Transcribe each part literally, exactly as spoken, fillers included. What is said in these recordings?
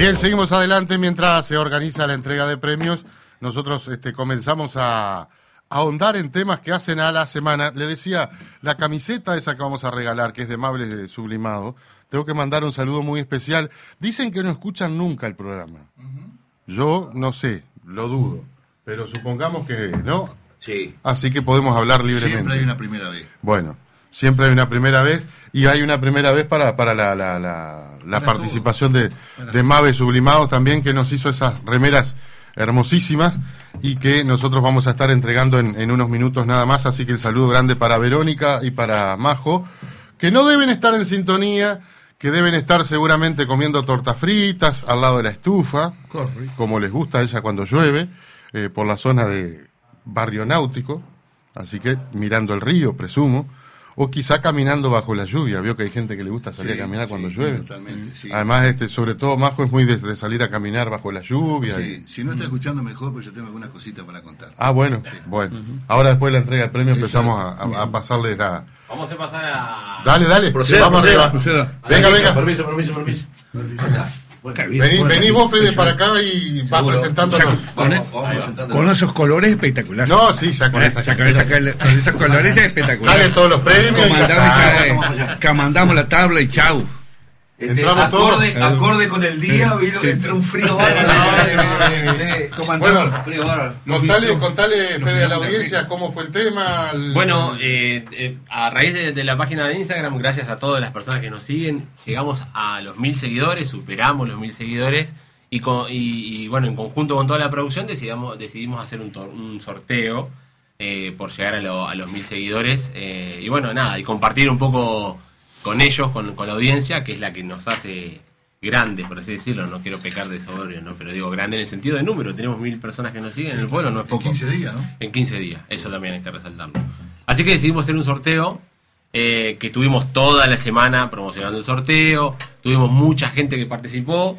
Bien, seguimos adelante mientras se organiza la entrega de premios. Nosotros este, comenzamos a, a ahondar en temas que hacen a la semana. Le decía, la camiseta esa que vamos a regalar, que es de Mables Sublimado, tengo que mandar un saludo muy especial. Dicen que no escuchan nunca el programa. Uh-huh. Yo no sé, lo dudo, pero supongamos que no. Sí. Así que podemos hablar libremente. Siempre hay una primera vez. Bueno, siempre hay una primera vez y hay una primera vez para, para la, la, la, la para participación todo. de, de Maves Sublimados también, que nos hizo esas remeras hermosísimas y que nosotros vamos a estar entregando en, en unos minutos nada más. Así que el saludo grande para Verónica y para Majo, que no deben estar en sintonía, que deben estar seguramente comiendo tortas fritas al lado de la estufa, Corre. como les gusta a ella cuando llueve, eh, por la zona de Barrio Náutico, así que mirando el río, presumo, o quizá caminando bajo la lluvia. Veo que hay gente que le gusta salir sí, a caminar sí, cuando llueve. Totalmente, sí. Además, este, sobre todo Majo es muy de, de salir a caminar bajo la lluvia. Sí, y... si no está escuchando mejor, pues yo tengo algunas cositas para contar. Ah, bueno, sí. bueno. Uh-huh. Ahora después de la entrega del premio empezamos a, a, a pasarle la... Vamos a pasar a... Dale, dale. Proceda, vamos proceda. Proceda. Venga, venga. Permiso, permiso, permiso. Bueno, vení, bueno, vení vos, Fede, para acá y va presentándonos. Con, el, con esos colores espectaculares. No, sí, ya con, esa, ya con, esa, con esos colores es espectacular. Dale todos los premios. Que mandamos la tabla y chau. Este, Entramos acorde, todos. Acorde con el día, vino sí. Entró un frío bárbaro. Bueno, frío bárbaro. Contale, contale, Fede, a la audiencia cómo fue el tema. El... Bueno, eh, eh, a raíz de, de la página de Instagram, gracias a todas las personas que nos siguen, llegamos a los mil seguidores, superamos los mil seguidores y, con, y, y bueno, en conjunto con toda la producción decidimos, decidimos hacer un, tor- un sorteo eh, por llegar a, lo, a los mil seguidores eh, y bueno, nada, y compartir un poco con ellos, con, con la audiencia, que es la que nos hace grandes, por así decirlo. No quiero pecar de soberbio, ¿no? Pero digo grande en el sentido de número. Tenemos mil personas que nos siguen en el pueblo, no es poco. En quince días, ¿no? En quince días, eso también hay que resaltarlo. Así que decidimos hacer un sorteo, eh, que tuvimos toda la semana promocionando el sorteo, tuvimos mucha gente que participó.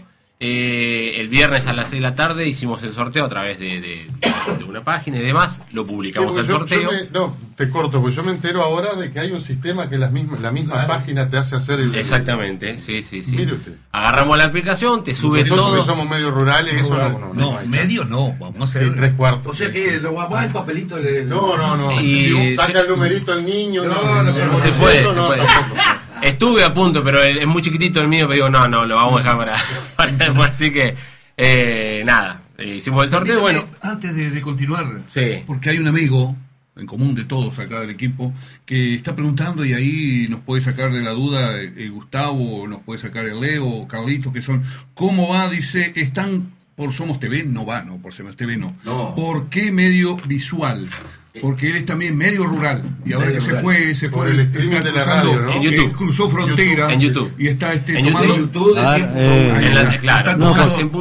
Eh, el viernes a las seis de la tarde hicimos el sorteo a través de, de, de una página y demás, lo publicamos sí, el yo, sorteo. Yo me, no, te corto, porque yo me entero ahora de que hay un sistema que las mismas, la misma claro. página te hace hacer el... Exactamente, sí, sí, sí. Mire usted. Agarramos la aplicación, te sube todo. Nosotros somos medio rurales, eso rural. no, no, no, no medio no, vamos a hacer sí, tres cuartos. O sea que lo guapás el papelito le... No, no, no. Y saca se... el numerito el niño. No, no, no, no, no se puede, se puede. Estuve a punto, pero es muy chiquitito el mío, pero digo, no, no, lo vamos a dejar para, para después, así que, eh, nada, hicimos el sorteo, bueno. Antes de, de continuar, sí. porque hay un amigo en común de todos acá del equipo que está preguntando y ahí nos puede sacar de la duda eh, Gustavo, nos puede sacar el Leo, Carlitos, que son, ¿cómo va? Dice, están por Somos T V, no va, no, por Somos T V no. no. ¿Por qué medio visual? Porque él es también medio rural y ahora medio que rural. se fue, se fue, el streaming de la radio, ¿no? En YouTube, cruzó frontera en YouTube y está este en tomando YouTube, ah, eh, en la, claro, no,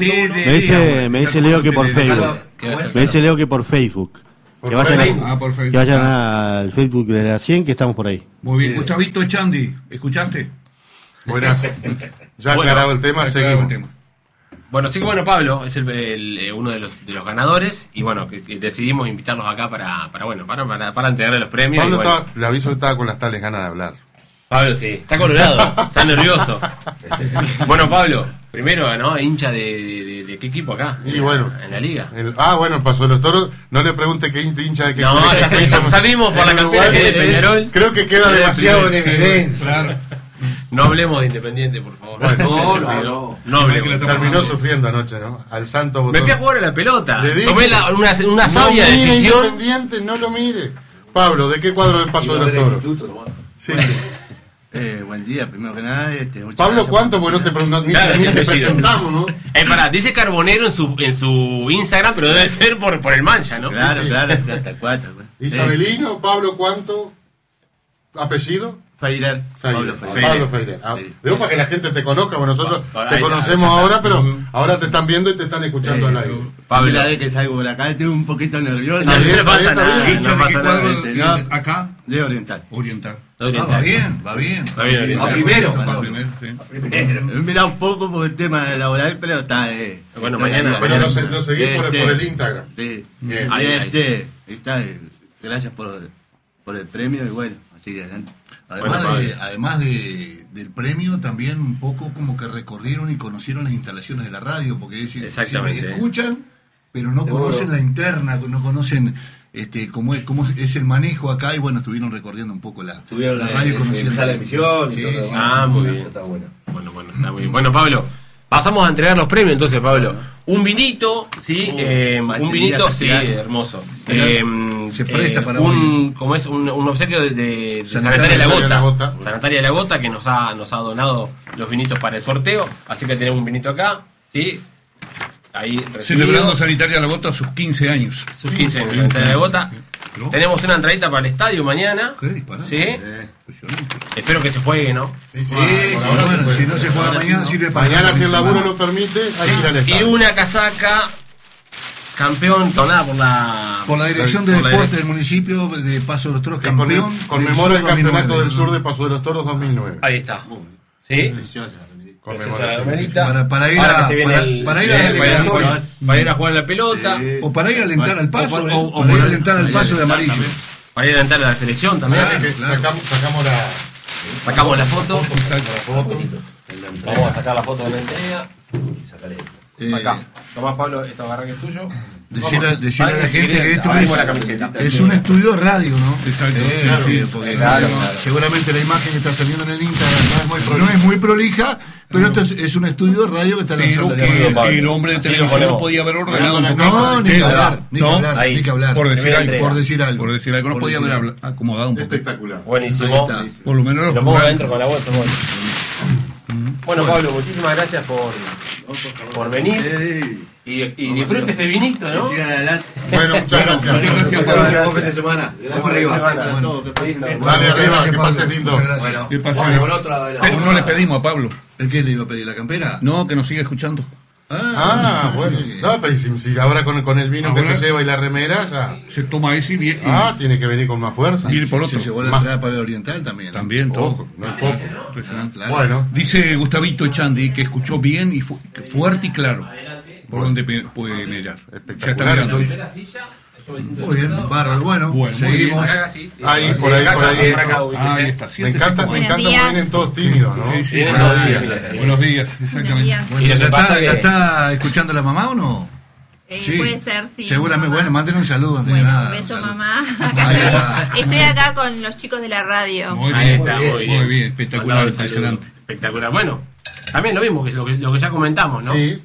me dice, me dice Leo que por Facebook, me dice Leo que por Facebook. Que vayan, a, ah, por Facebook. que vayan al Facebook de la cien, que estamos por ahí. Muy bien, Gustavito Chandi, ¿escuchaste? Buenas. Ya aclarado bueno, el tema, seguimos. El tema. Bueno, sí que bueno, Pablo es el, el, el, uno de los de los ganadores y bueno, que, que decidimos invitarlos acá para, para bueno, para, para, para entregarle los premios. Pablo y, bueno. estaba, le aviso que estaba con las tales ganas de hablar. Pablo sí, está colorado, está nervioso. Bueno, Pablo, primero, ¿no? Hincha de, de, de, de qué equipo acá. Y bueno, en la liga. El, ah, bueno, el Paso de los Toros. No le pregunte qué hincha de qué no, equipo. No, ya, ya sabimos por la campera que es de Peñarol. Creo que queda demasiado en evidencia. Claro. No hablemos de Independiente, por favor. Bueno, no, no, no, no hablemos. Terminó sufriendo anoche, ¿no? Al santo botón. Me fui a jugar a la pelota. Dije, Tomé la, una, una sabia no mire decisión. Independiente, no lo mire. Pablo, ¿de qué cuadro del Paso de los Toros? Sí, sí. Eh, buen día, primero que nada. Este, Pablo, ¿cuánto? Porque no te, no, ni, claro, ni te presentamos, ¿no? Eh, pará, dice Carbonero en su en su Instagram, pero debe ser por, por el mancha, ¿no? Claro, sí, sí. claro, hasta cuatro. Isabelino, Pablo, ¿cuánto? ¿Apellido? Feirer. Pablo Feirer. Pablo Feirer. Ah, sí. Digo para que la gente te conozca, porque nosotros ah, te ahí, conocemos ahí, ahora, pero uh-huh. ahora te están viendo y te están escuchando eh, al aire. Pablo, la vez que salgo por acá, estoy un poquito nervioso. No, bien, no pasa bien, nada. bien. No pasa nada. Este, no, acá. De Oriental. Oriental. Ah, va bien, va bien. Va bien, Oriental. A primero. Va primero, sí. He mirado un poco por el tema laboral, pero está. Eh, bueno, está mañana. Pero lo, lo seguís este, por, el, por el Instagram. Sí. Bien. Ahí, este, está. Eh, gracias por. Por por el premio y bueno, así de adelante. Además, Bueno, de, además de, del premio, también un poco como que recorrieron y conocieron las instalaciones de la radio, porque es decir, Exactamente. siempre escuchan, pero no Seguro. conocen la interna, no conocen este cómo es, cómo es el manejo acá, y bueno, estuvieron recorriendo un poco la, Tuvieron la la- radio y en- conociendo. en sala de emisión y Sí, todo lo sí. demás. Ah, muy Eso bien. está bueno. Bueno, bueno, está muy bien. Bueno, Pablo, pasamos a entregar los premios entonces, Pablo. Un vinito, ¿sí? Uh, Eh, un pastelería vinito, sí, castellana. hermoso. Mirá, Eh, se presta eh, para un, como es un, un obsequio de, de, de Sanitaria Sanitaria de la La Gota. Gota. Sanitaria de la Gota, que nos ha, nos ha donado los vinitos para el sorteo. Así que tenemos un vinito acá, ¿sí? Ahí recibido. Celebrando Sanitaria La Gota sus quince años. Sus quince años de Sanitaria de la Gota. ¿No? Tenemos una entradita para el estadio mañana. Qué disparate. ¿Sí? Eh, Impresionante. Espero que se juegue, ¿no? Sí, sí. Ah, Por bueno, ahora se bueno, puede. si no se juega mañana, sirve para Mañana, si el semana. laburo lo permite, hay que ir al Y estadio. una casaca campeón donada por la Por la Dirección de por la Deportes del municipio de Paso de los Toros, Que campeón. conme- conmemora el del campeonato dos mil nueve, del sur ¿no? de Paso de los Toros dos mil nueve. Ahí está. ¿Sí? Preciosa la remerita. Preciosa la Conmemora. remerita. Para- para ir Ahora a- que se viene para- el- para ir se a viene la el- eliminatoria. para- para ir a jugar la pelota, Sí. O para ir a alentar al paso, O- eh, o- o- para ir a o- alentar al paso de amarillo. para ir a entrar a la selección también. Claro. Que Sacamos, sacamos la, Sacamos la foto. la foto. Vamos a sacar la foto de la entrega. Y sacaré. Eh, Acá. Tomás, Pablo, esto agarra que es tuyo. Decirle, Vamos. decirle a la Alguien gente quiere- que esto abrimos es, la camiseta. es un estudio de radio, ¿no? Exacto, Eh, sí, claro, sí. porque Claro, no- claro. seguramente la imagen que está saliendo en el Instagram no es muy prolija, pero esto es, es un estudio de radio que está Pero lanzando la que radio. Pablo. el hombre de Así lo televisión no ponemos. podía haber ordenado un poquito. No, ni que Eh, hablar, ni que no, hablar, ahí. ni que hablar. Por decir Primera algo. entrega. Por decir algo. Por decir algo, no Por podía decir haber algo. habla- acomodado un poquito. Espectacular. Buenísimo. Ahí está. Por lo menos los Lo pongo jurados. adentro con la bolsa. Bueno, bueno Pablo, muchísimas gracias por, por venir. Sí. Y, y disfrute ese vinito, ¿no? Que sigan adelante. Bueno, muchas gracias. Muchas gracias, Bueno, Pablo. buen fin de semana. Vamos arriba. Para todos, que pasen bien. Bueno, Dale, muchas arriba, gracias, que Pablo. pases lindo. Muchas gracias. Bueno, ¿Qué pasa? bueno, con otra de la- Pero no le pedimos a Pablo. ¿El qué le iba a pedir? ¿La campera? No, que nos siga escuchando. Ah, bueno. No, pero si, si ahora con, con el vino que Ahora- se lleva y la remera, ya. Se toma ese y, y- Ah, tiene que venir con más fuerza. y ir por Se otro. llevó la Más. entrada para el Oriental también. ¿no? También, todo. Ojo, no es poco. Ah, Impresionante. claro. Bueno, Dice Gustavito Echandi que escuchó bien y fu- fuerte y claro. Por donde pe- puede mirar. Ya está Espectacular, mirando. entonces. Primera silla, yo me siento Muy bien, disfrutado. bárbaro. Bueno, Bueno, muy seguimos. Acá, sí, sí. Ahí, por ahí, Acá, por ahí. sí, por acá, ubíquese. Ah, ahí está. me siete encanta, me segundos. encanta días. porque vienen todos tímidos, ¿no? Sí, sí. Vienen Ah, todos días. días, sí. Buenos días, Buenos exactamente. días. Bueno, Y lo ¿la, que pasa está, que- la está escuchando la mamá o no? Eh, Puede ser, sí. Seguramente, mamá. bueno, mándenle un saludo antes Bueno, de nada. un beso, Un saludo. mamá. Acá Ahí estoy. va. Estoy acá con los chicos de la radio. Muy Ahí bien, está, muy bien. muy bien, espectacular, Mandado el saludo. impresionante. Espectacular. Bueno, también lo mismo que lo que, lo que ya comentamos, ¿no? Sí,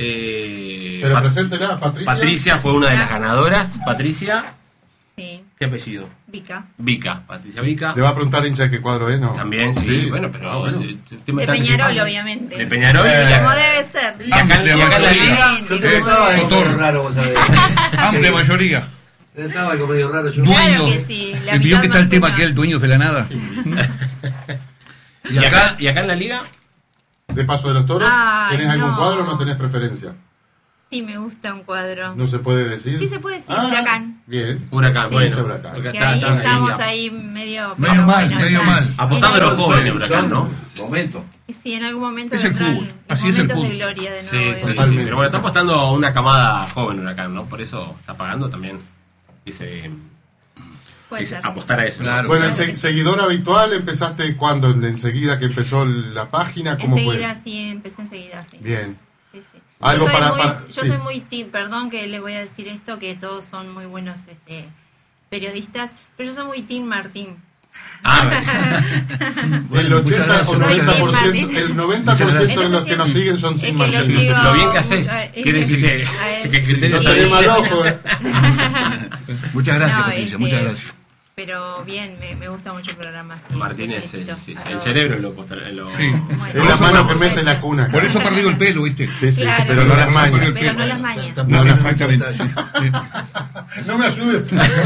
Eh, pero Pat- preséntela, Patricia. Patricia fue una de las ganadoras. Patricia, Sí, ¿qué apellido? Vica. Vica. Patricia Vica. Le va a preguntar hincha de qué cuadro es, ¿no? También, sí, bueno, pero Ah, bueno. el, el tema De está Peñarol, anticipando. obviamente. De Peñarol. Eh, y Como acá- debe ser. y acá, y acá en la mayoría. liga. Yo Como estaba debe algo Motor. medio raro, vos sabés. Amplia mayoría. Estaba algo medio raro. Yo Claro Dueño. que sí, la ¿Y vio mitad que está el más tema una. aquel, dueños de la nada? Y acá, y acá en la liga. De Paso de los Toros. Ay, ¿Tenés algún no. cuadro o no tenés preferencia? Sí, me gusta un cuadro. No se puede decir. Sí se puede decir, Ah, Huracán. Bien. Huracán, Sí. bueno. Huracán. Porque Que está- ahí está estamos ahí, ahí medio... Medio pero mal, bueno, medio está. mal. apostando a los En jóvenes, algún- Huracán, ¿no? Momento. Sí, en algún momento Es el vendrán fútbol, los así es el momentos de fútbol. gloria de Sí, nuevo. sí, de- sí. Totalmente. Pero bueno, está apostando a una camada joven Huracán, ¿no? Por eso está pagando también. Dice, Puede dice ser. apostar a eso. ¿no? Claro. Bueno, el se- seguidor habitual, ¿empezaste cuándo? ¿Enseguida que empezó la página? ¿Cómo Enseguida, fue? sí, empecé enseguida, sí. Bien. Sí, sí. Algo yo soy para- muy, para- yo sí. soy muy team, perdón que les voy a decir esto, que todos son muy buenos este, periodistas, pero yo soy muy team Martín. Ah, El Bueno, muchas ochenta gracias, o Soy noventa por Team ciento, Martín. el noventa por ciento Muchas de gracias. los que nos siguen son Es Team que lo Martín. sigo- lo bien que haces. Eh, es Quiere decir que, a él. que el criterio No está tenés bien. mal ojo, eh. Muchas gracias, No, Patricia, este, muchas gracias. Pero bien, me, me gusta mucho el programa. Sí, Martínez, te sí, felicito sí, sí. a el todos. cerebro lo, postra- lo Sí. Bueno. Es la mano que mece en la cuna. Por eso ha perdido el pelo, ¿viste? Sí, sí, Claro. pero no las mañas. Pero no las mañas. Tampoco No, hay mucho exactamente. detalle. No me ayudes.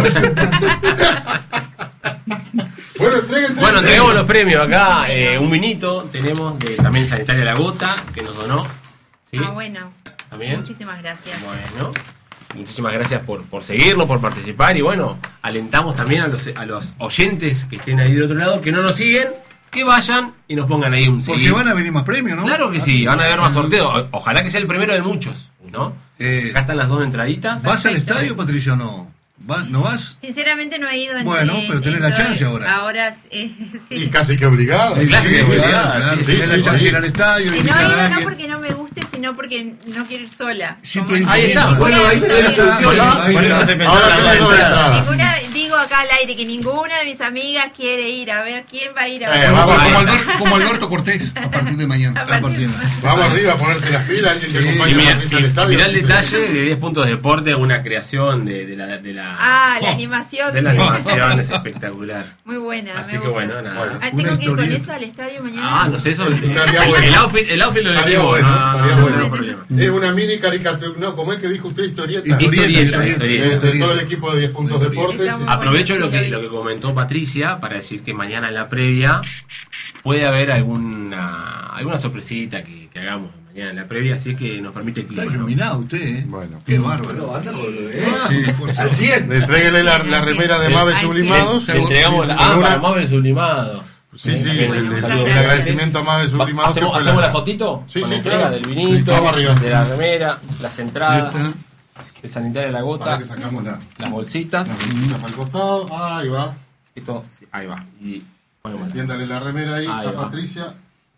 Bueno, entreguen, Bueno, entregamos los premios acá. eh, un vinito tenemos de también Sanitaria La Gota, que nos donó. ¿Sí? Ah, bueno. ¿También? Muchísimas gracias. Bueno, muchísimas gracias por, por seguirnos, por participar. Y bueno, alentamos también a los, a los oyentes que estén ahí del otro lado, que no nos siguen, que vayan y nos pongan ahí un Porque seguir. van a venir más premios, ¿no? Claro que sí, van a haber más sorteos. O- Ojalá que sea el primero de muchos, ¿no? Eh, Acá están las dos entraditas. ¿Vas al Perfecto. estadio, Patricia, o no? ¿Va? ¿No vas? Sinceramente no he ido en Bueno, pero tenés la chance ahora. Ahora eh, sí. Y casi que obligado. Sí, Casi sí, que obligado. claro, Sí, tenés sí, la chance sí. de ir al estadio. Y y no invitar he a ido no alguien. porque no me guste, sino porque no quiero ir sola. Sí, Como- tú Ahí está. Ninguna Bueno, ahí de está la mis solución. amigas- Ahí Por eso está. se pensó Ahora en la tenés dos entrada. entradas. Ninguna, digo acá al aire que ninguna de mis amigas quiere ir. A ver, ¿quién va a ir a ver? Eh, Como, vamos, como ahí. Alberto, como Alberto Cortés, a partir de mañana. Está partiendo. Vamos arriba a ponerse las pilas, alguien que Sí. acompañe Y a mira, Patricia al y estadio. mirá el detalle de diez puntos de deporte, una creación de, de la, de la, Ah, la Oh, animación. de la animación, es espectacular. Muy buena. Así me que gusta. bueno, nada. Bueno. Ah, Una ¿tengo que ir con historieta. esa al estadio mañana? Ah, no sé, eso. El, Estaría el- bueno. el outfit, el outfit lo Estaría elegimos, bueno, no, no, estaría no, bueno. no hay problema. Es una mini caricatura, no, ¿cómo es que dijo usted? Historieta. Historieta, Historieta, historieta, Eh, de historieta. todo el equipo de diez puntos deportes. Está muy Aprovecho bueno, lo sí, que, lo vi. lo que comentó Patricia para decir que mañana en la previa puede haber alguna alguna sorpresita que, que hagamos mañana en la previa, así es que nos permite el Está clima, ¿no? iluminado usted, ¿eh? Bueno. Qué bárbaro. No, anda con lo de- Ah, por favor. Al cien. Entréguele la, la remera de Bien. Mave Ay, sí. Sublimados. Le entregamos la, Con ah, una- para móviles sublimados. Sí, sí, Bien, el, bien, el- muchas el gracias. agradecimiento a Mave Sublimados. que ¿Hacemos, fue hacemos la fotito? Sí, con sí, la entrega claro. del vinito, Vamos arriba. de la remera, las entradas, Ahí el sanitario de la Para gota, que sacamos la, las bolsitas. la remera para el costado. Ahí va. Esto, sí, ahí va. Y ponemos la- Tiéndale la remera ahí, Ahí a va. Patricia.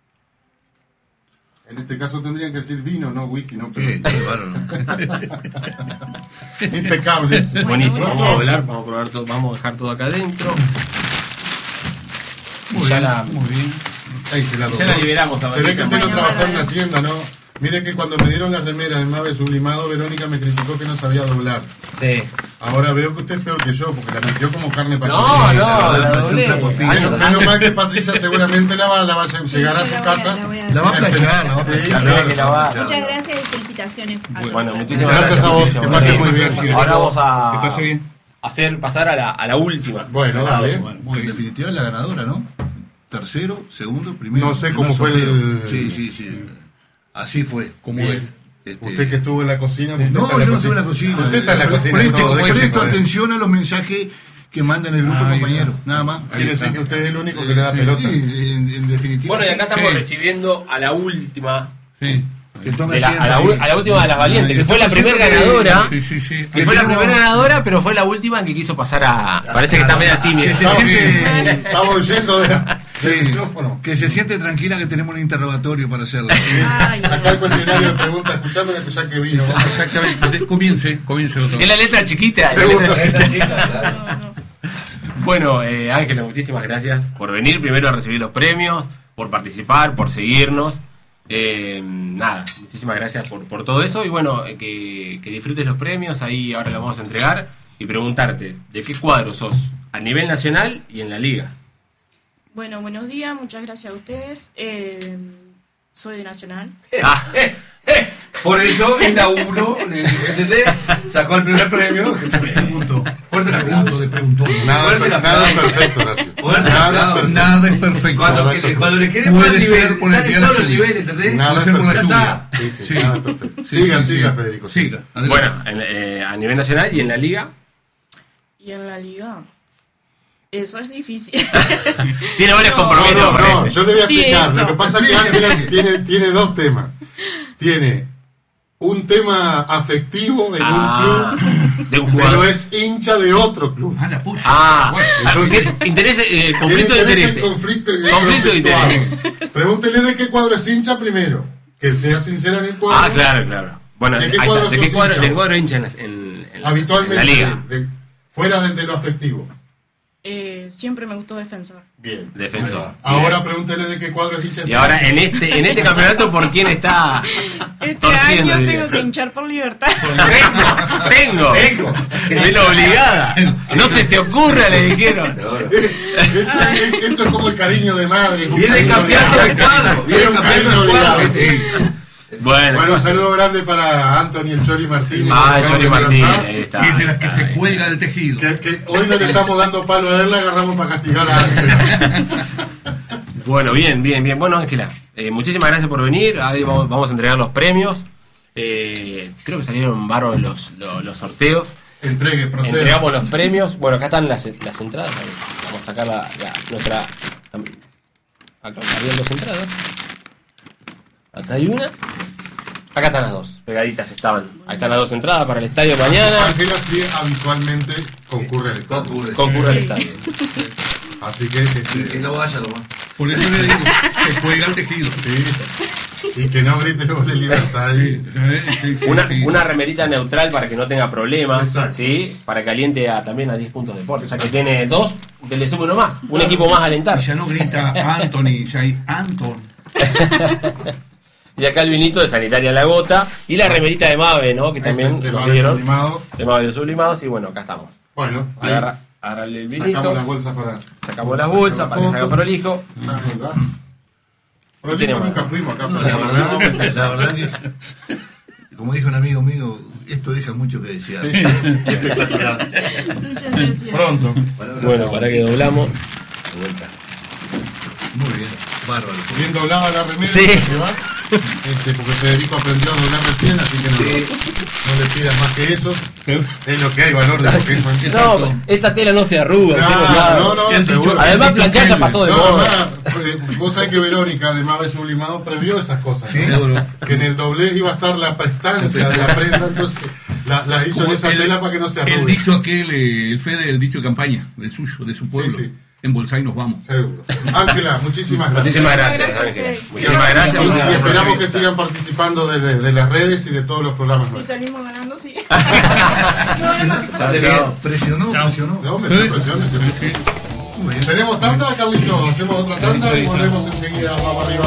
En este caso tendrían que decir vino, no whisky, no Qué, pero qué bárbaro. impecable. Buenísimo, Bueno, vamos a hablar, vamos a probar todo, vamos a dejar todo acá adentro. Muy Ya bien, la- muy bien. Ahí se la Ya la liberamos a Se ve que Patricia. usted no Bueno, trabajó en bárbaro. la tienda, ¿no? Mire que cuando me dieron las remeras de Mave Sublimado, Verónica me criticó que no sabía doblar. Sí. Ahora veo que usted es peor que yo, porque la metió como carne para No, cocina. no, la la verdad, doblé. es un trapo Menos, Años- menos mal que Patricia seguramente la va, la va a llegar a sí, su la voy a- casa. la voy a- La va a planchar, la va a Sí, planchar. claro. que la va- Muchas gracias y felicitaciones. a todos. Bueno, muchísimas Gracias gracias. a vos, muchísimas que pases gracias. muy bien. Gracias. Ahora vamos a Que pase bien. hacer pasar a la, a la última. Bueno, dale. Bueno, muy En bien. definitiva es la ganadora, ¿no? Tercero, segundo, primero. No sé Primer cómo fue sorteo. el- Sí, sí, sí. Así fue. Como Bien. es. Este, Usted que estuvo en la cocina. usted No, está en yo no estuve en la cocina. Usted está en la Pre- cocina. Presto, todo, déjese presto joder. atención a los mensajes que mandan el grupo de Ahí compañeros. está. Nada más. Quiere decir que usted es el único que le da Sí, pelota. en, en definitiva. Bueno, y acá sí. estamos Sí. recibiendo a la última, Sí. Que tome de la- asiento a, la, ahí. u- a la última de las valientes, que Que fue la tome primera asiento que- ganadora. Sí, sí, sí. Que fue la tenemos- primera ganadora, pero fue la última que quiso pasar a. Parece que está media tímida. Que se Estamos, siente- estamos oyendo de, Sí, del micrófono. que se siente tranquila que tenemos un interrogatorio para hacerla. Ay, Acá el cuestionario de preguntas, escuchame que ya que vino. Exactamente. Comience, comience otra Es vez. la letra chiquita. La Seguro. letra chiquita. Bueno, eh, Ángela, muchísimas gracias por venir primero a recibir los premios, por participar, por seguirnos. Eh, nada, muchísimas gracias por, por todo eso y bueno, eh, que, que disfrutes los premios, ahí ahora los vamos a entregar y preguntarte, ¿de qué cuadro sos? A nivel nacional y en la liga. Bueno, buenos días, muchas gracias a ustedes. Eh, soy de Nacional. Ah, Eh, eh, Por eso en la uno, ¿entendés? Sacó el primer premio. Pregunto. Fuerte la Pregunto, de preguntó. Nada, Fuerte el nada aplauso. perfecto, Horacio. Fuerte el Nada aplauso. perfecto. Nada es perfecto. Cuando, Nada que- perfecto. cuando le queremos Puede el ser nivel, por el sale día de la solo el lluvia. nivel, ¿entendés? Nada Puede ser por la Ya lluvia. está. Sí, sí, Sí. nada perfecto. Sí, Siga, sí, siga, sí. Federico. Siga. adelante. bueno, en, eh, a nivel nacional y en la liga. Y en la liga. Eso es difícil. Tiene varios No, compromisos. No, no, parece. yo le voy a Sí, explicar. eso. Lo que pasa es que Ángela tiene, tiene dos temas. Tiene un tema afectivo en Ah, un club, de un pero jugador. es hincha de otro club. Ah, la pucha. Ah, Bueno, entonces- ah, interés, eh, conflicto Tiene de interés intereses. en conflicto, en Conflicto de conflictuado. intereses. Pregúntele de qué cuadro es hincha primero. Que sea sincera en el cuadro. Ah, claro, claro. Bueno, ¿De ahí qué está. cuadro ¿De qué sos cuadro, hincha de qué vos? cuadro hincha en, la- en- en- Habitualmente, en la liga? de- de- fuera del de lo afectivo. Eh, siempre me gustó Defensor. Bien. Defensor. Ahora pregúntele de qué cuadro es hincha. Y ahora en este en este campeonato, ¿por quién está Este torciendo? año diría? tengo que hinchar por Libertad. Tengo, tengo. Vino obligada. No se te ocurra, le dijeron. Esto, esto es como el cariño de madre. es un Viene cariño cambiando obligado. el cuadro. Viene Es un cambiando cariño el cuadro. obligado. Sí. Bueno, Bueno, un saludo grande para Anthony el Chori Martínez. ah, que el acaba Chori de Martínez, lanzar, ahí está. Es de las que está se ahí. cuelga del tejido. Que, que hoy no le estamos dando palo a él, la agarramos para castigar a Ángela. Bueno, bien, bien, bien. Bueno, Ángela, eh, muchísimas gracias por venir. Ahí vamos, vamos a entregar los premios. Eh, creo que salieron barros los, los, los sorteos. Entregue, proceda. Entregamos los premios. Bueno, acá están las, las entradas. A ver, vamos a sacar la, la- nuestra. Acá habían dos entradas. Acá hay una. Acá están las dos, pegaditas estaban. Ahí están las dos entradas para el estadio mañana. Ángela sí habitualmente concurre al estadio. Concurre, concurre al estadio. Así que... Este, que no vaya nomás. Por eso le digo, que juega el tejido. Sí. Y que no grite luego de libertad. Sí. Sí, sí, una, sí. una remerita neutral para que no tenga problemas. ¿Sí? Para que aliente a, también a diez puntos de deporte. O sea que tiene dos, que le sube uno más. Un equipo más a alentar. Y ya no grita Anthony, ya hay Anton. Y acá el vinito de Sanitaria La Gota. Y la remerita de Mave, ¿no? Que también de nos Mave dieron. Sublimado. De Mave los Sublimados. Y bueno, acá estamos. Bueno, ahí. Agarra, agarrarle el vinito. Sacamos las bolsas para... Sacamos las bolsas para que salga prolijo. Prolijo nunca fuimos acá. No, la, verdad, la verdad que, como dijo un amigo mío, esto deja mucho que desear. Sí, sí, espectacular. Pronto. Bueno, para que doblamos. Muy bien, bárbaro. Bien doblada la remera. Sí. Este, porque Federico aprendió a doblar recién, así que no, sí. no le pidas más que eso. Sí. Es lo que hay, valor de lo que es. No, esta tela no se arruga. No, no, no, no seguro. Además, planchar ya pasó de no, moda. No, vos sabés que Verónica de Mave Sublimado previó esas cosas. ¿Sí? Que en el doblez iba a estar la prestancia de la prenda, entonces la, la hizo en esa el, tela para que no se arrugue. El dicho aquel, el Fede, el dicho de campaña, del suyo, de su pueblo. Sí, sí. En Bolsá y nos vamos. Seguro. Ángela, muchísimas gracias. Muchísimas gracias, Ángela. Muchísimas gracias. Y, y esperamos que sigan participando desde de las redes y de todos los programas. Si salimos ganando, sí. Presionó, presionó. No, me presionó. Muy bien. ¿Tenemos tanda, Carlitos? Hacemos otra tanda y volvemos enseguida. Vamos arriba.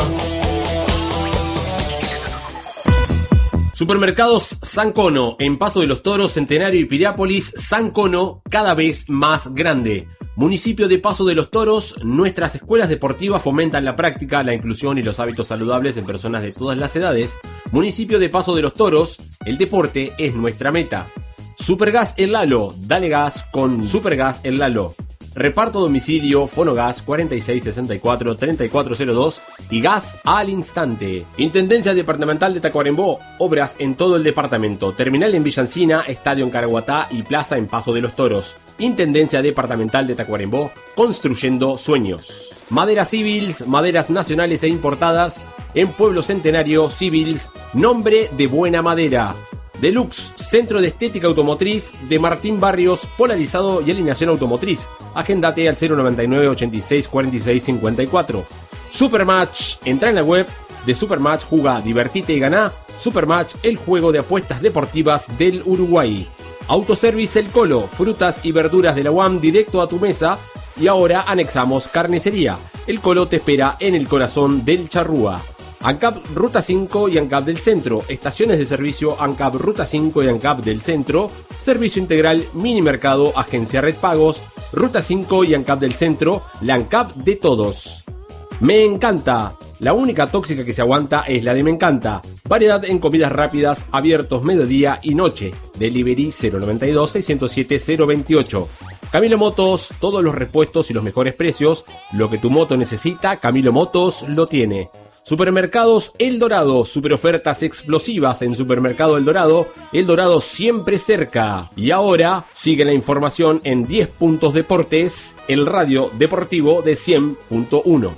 Supermercados San Cono, en Paso de los Toros, Centenario y Piriápolis. San Cono, cada vez más grande. Municipio de Paso de los Toros, nuestras escuelas deportivas fomentan la práctica, la inclusión y los hábitos saludables en personas de todas las edades. Municipio de Paso de los Toros, el deporte es nuestra meta. Supergas El Lalo, dale gas con Supergas El Lalo. Reparto domicilio, Fonogas cuarenta y seis sesenta y cuatro treinta y cuatro cero dos y gas al instante. Intendencia Departamental de Tacuarembó, obras en todo el departamento. Terminal en Villancina, estadio en Caraguatá y plaza en Paso de los Toros. Intendencia Departamental de Tacuarembó, construyendo sueños. Maderas Civils, maderas nacionales e importadas. En Pueblo Centenario, Civils, nombre de buena madera. Deluxe, Centro de Estética Automotriz de Martín Barrios, polarizado y alineación automotriz. Agendate al cero noventa y nueve ochenta y seis cuarenta y seis cincuenta y cuatro. Supermatch, entra en la web de Supermatch, juga, divertite y ganá. Supermatch, el juego de apuestas deportivas del Uruguay. Autoservice El Colo, frutas y verduras de la U A M directo a tu mesa. Y ahora anexamos carnicería. El Colo te espera en el corazón del Charrúa. ANCAP Ruta cinco y ANCAP del Centro. Estaciones de servicio ANCAP Ruta cinco y ANCAP del Centro. Servicio integral Mini Mercado, Agencia Red Pagos. Ruta cinco y ANCAP del Centro. La ANCAP de todos. Me encanta. La única tóxica que se aguanta es la de Me Encanta. Variedad en comidas rápidas, abiertos mediodía y noche. Delivery cero noventa y dos seiscientos siete cero veintiocho. Camilo Motos, todos los repuestos y los mejores precios. Lo que tu moto necesita, Camilo Motos lo tiene. Supermercados El Dorado, super ofertas explosivas en Supermercado El Dorado, El Dorado siempre cerca. Y ahora sigue la información en diez Puntos Deportes, el radio deportivo de cien punto uno.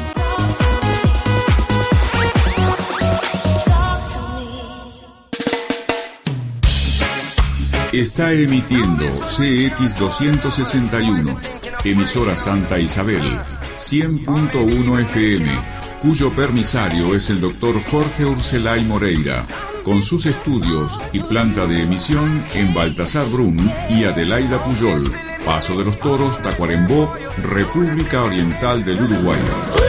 Está emitiendo C X doscientos sesenta y uno, emisora Santa Isabel, cien punto uno F M, cuyo permisario es el doctor Jorge Urselay Moreira, con sus estudios y planta de emisión en Baltasar Brum y Adelaida Puyol, Paso de los Toros, Tacuarembó, República Oriental del Uruguay.